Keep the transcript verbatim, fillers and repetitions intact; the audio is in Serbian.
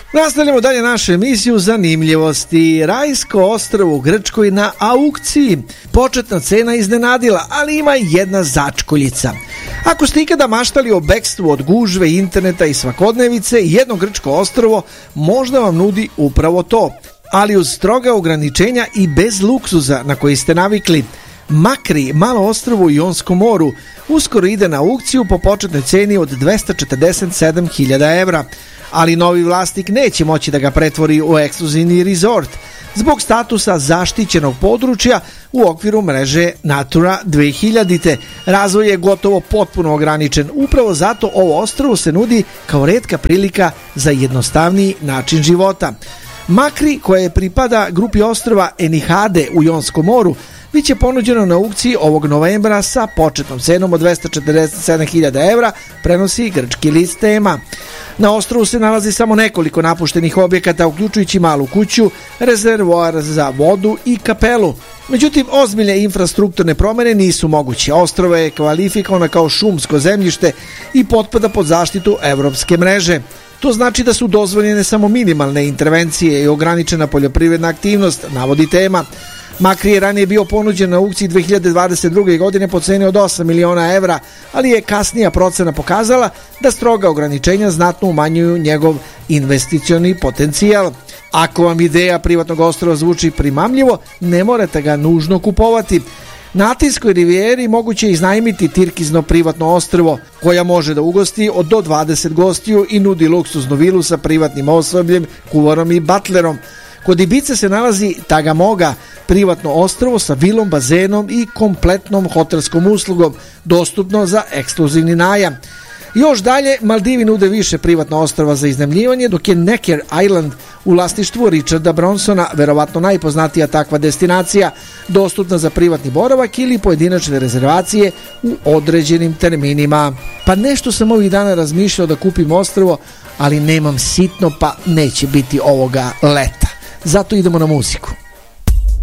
Nastavljamo dalje našu emisiju zanimljivosti. Rajsko ostrvo u Grčkoj na aukciji. Početna cena iznenadila, ali ima jedna začkoljica. Ako ste ikada maštali o bekstvu od gužve, interneta i svakodnevice, jedno grčko ostrvo možda vam nudi upravo to, ali uz stroga ograničenja i bez luksuza na koji ste navikli. Makri, malo ostrvo u Jonskom moru, uskoro ide na aukciju po početnoj ceni od dvesta četrdeset sedam hiljada evra, ali novi vlasnik neće moći da ga pretvori u ekskluzivni rezort zbog statusa zaštićenog područja u okviru mreže Natura dve hiljade. Razvoj je gotovo potpuno ograničen, upravo zato ovo ostrvo se nudi kao retka prilika za jednostavniji način života. Makri, koje pripada grupi ostrva Enihade u Jonskom moru, biće ponuđeno na aukciji ovog novembra sa početnom cenom od dvesta četrdeset sedam hiljada evra, prenosi grčki list Tema. Na ostrvu se nalazi samo nekoliko napuštenih objekata, uključujući malu kuću, rezervoar za vodu i kapelu. Međutim, ozbiljne infrastrukturne promene nisu moguće. Ostrvo je kvalifikovano kao šumsko zemljište i potpada pod zaštitu evropske mreže. To znači da su dozvoljene samo minimalne intervencije i ograničena poljoprivredna aktivnost, navodi Tema. Makri je ranije bio ponuđen na aukciji dve hiljade dvadeset druge. godine po ceni od osam miliona evra, ali je kasnija procena pokazala da stroga ograničenja znatno umanjuju njegov investicioni potencijal. Ako vam ideja privatnog ostrva zvuči primamljivo, ne morate ga nužno kupovati. Na Atinskoj rivijeri moguće je iznajmiti Tirkizno privatno ostrvo, koja može da ugosti od do dvadeset gostiju i nudi luksuznu vilu sa privatnim osobljem, kuvarom i batlerom. Kod Ibice se nalazi Tagamoga, privatno ostrvo sa vilom, bazenom i kompletnom hotelskom uslugom, dostupno za ekskluzivni najam. Još dalje, Maldivi nude više privatna ostrva za iznajmljivanje, dok je Necker Island u vlasništvu Richarda Bransona, verovatno najpoznatija takva destinacija, dostupna za privatni boravak ili pojedinačne rezervacije u određenim terminima. Pa nešto sam ovih dana razmišljao da kupim ostrvo, ali nemam sitno, pa neće biti ovoga leta. Zato idemo na muziku.